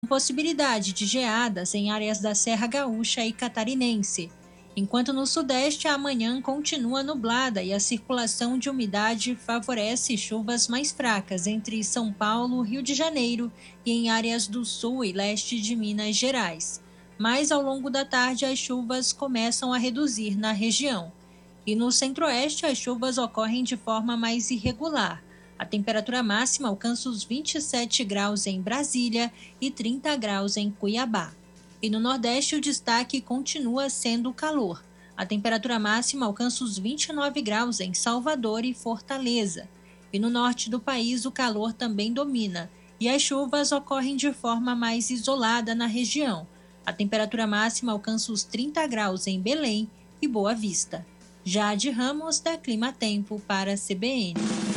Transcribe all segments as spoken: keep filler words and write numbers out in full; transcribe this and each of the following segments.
possibilidade de geadas em áreas da Serra Gaúcha e Catarinense, enquanto no sudeste a manhã continua nublada e a circulação de umidade favorece chuvas mais fracas entre São Paulo, Rio de Janeiro e em áreas do sul e leste de Minas Gerais. Mas ao longo da tarde as chuvas começam a reduzir na região. E no centro-oeste as chuvas ocorrem de forma mais irregular. A temperatura máxima alcança os vinte e sete graus em Brasília e trinta graus em Cuiabá. E no Nordeste o destaque continua sendo o calor. A temperatura máxima alcança os vinte e nove graus em Salvador e Fortaleza. E no norte do país o calor também domina e as chuvas ocorrem de forma mais isolada na região. A temperatura máxima alcança os trinta graus em Belém e Boa Vista. Jade Ramos, da Clima Tempo, para a C B N.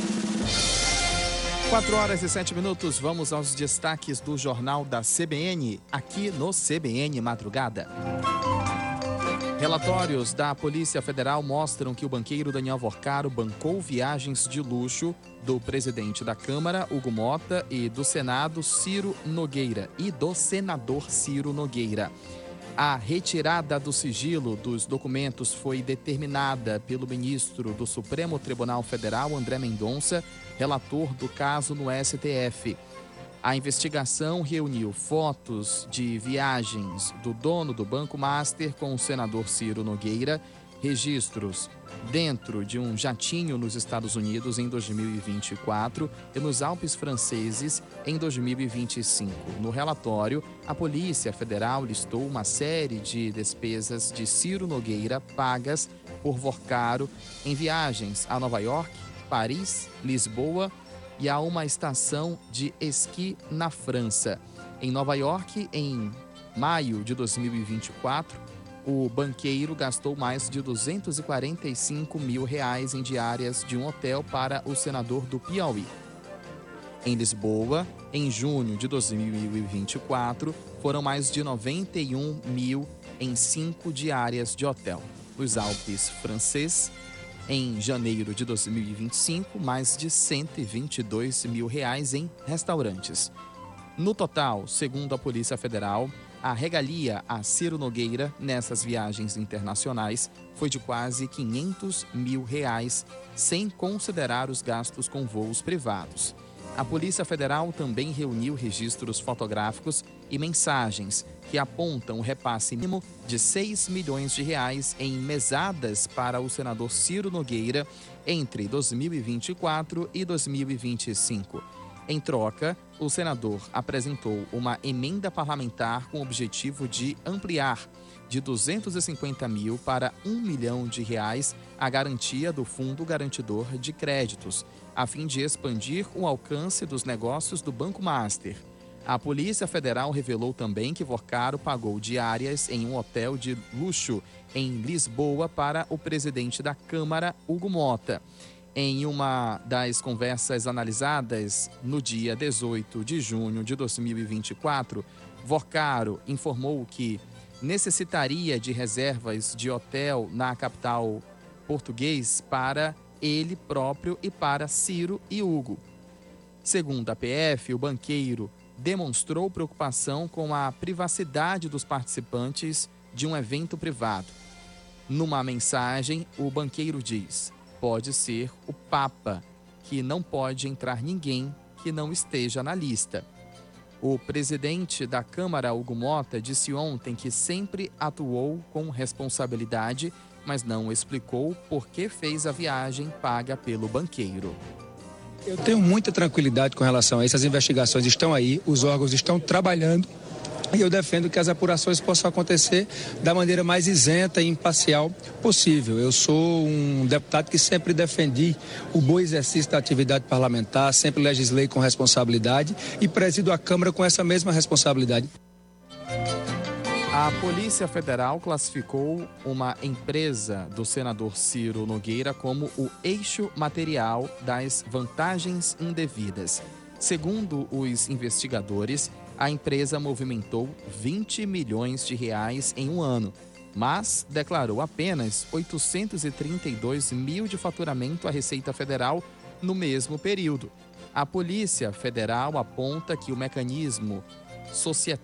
quatro horas e sete minutos, vamos aos destaques do Jornal da C B N, aqui no C B N Madrugada. Relatórios da Polícia Federal mostram que o banqueiro Daniel Vorcaro bancou viagens de luxo do presidente da Câmara, Hugo Mota, e do Senado, Ciro Nogueira, e do senador Ciro Nogueira. A retirada do sigilo dos documentos foi determinada pelo ministro do Supremo Tribunal Federal, André Mendonça, relator do caso no S T F. A investigação reuniu fotos de viagens do dono do Banco Master com o senador Ciro Nogueira, registros dentro de um jatinho nos Estados Unidos em dois mil e vinte e quatro e nos Alpes franceses em dois mil e vinte e cinco. No relatório, a Polícia Federal listou uma série de despesas de Ciro Nogueira pagas por Vorcaro em viagens a Nova York, Paris, Lisboa e a uma estação de esqui na França. Em Nova York, em maio de dois mil e vinte e quatro, o banqueiro gastou mais de duzentos e quarenta e cinco mil reais em diárias de um hotel para o senador do Piauí. Em Lisboa, em junho de dois mil e vinte e quatro, foram mais de noventa e um mil em cinco diárias de hotel. Nos Alpes francês, em janeiro de dois mil e vinte e cinco, mais de cento e vinte e dois mil reais em restaurantes. No total, segundo a Polícia Federal, a regalia a Ciro Nogueira nessas viagens internacionais foi de quase quinhentos mil reais, sem considerar os gastos com voos privados. A Polícia Federal também reuniu registros fotográficos e mensagens que apontam o repasse mínimo de seis milhões de reais em mesadas para o senador Ciro Nogueira entre dois mil e vinte e quatro e dois mil e vinte e cinco. Em troca, o senador apresentou uma emenda parlamentar com o objetivo de ampliar de duzentos e cinquenta mil para um milhão de reais a garantia do Fundo Garantidor de Créditos, a fim de expandir o alcance dos negócios do Banco Master. A Polícia Federal revelou também que Vorcaro pagou diárias em um hotel de luxo em Lisboa para o presidente da Câmara, Hugo Mota. Em uma das conversas analisadas no dia dezoito de junho de dois mil e vinte e quatro, Vorcaro informou que necessitaria de reservas de hotel na capital português para ele próprio e para Ciro e Hugo. Segundo a P F, o banqueiro demonstrou preocupação com a privacidade dos participantes de um evento privado. Numa mensagem, o banqueiro diz: pode ser o Papa, que não pode entrar ninguém que não esteja na lista. O presidente da Câmara, Hugo Mota, disse ontem que sempre atuou com responsabilidade, mas não explicou por que fez a viagem paga pelo banqueiro. Eu tenho muita tranquilidade com relação a isso. As investigações estão aí, os órgãos estão trabalhando. E eu defendo que as apurações possam acontecer da maneira mais isenta e imparcial possível. Eu sou um deputado que sempre defendi o bom exercício da atividade parlamentar, sempre legislei com responsabilidade e presido a Câmara com essa mesma responsabilidade. A Polícia Federal classificou uma empresa do senador Ciro Nogueira como o eixo material das vantagens indevidas. Segundo os investigadores, a empresa movimentou vinte milhões de reais em um ano, mas declarou apenas oitocentos e trinta e dois mil de faturamento à Receita Federal no mesmo período. A Polícia Federal aponta que o mecanismo Société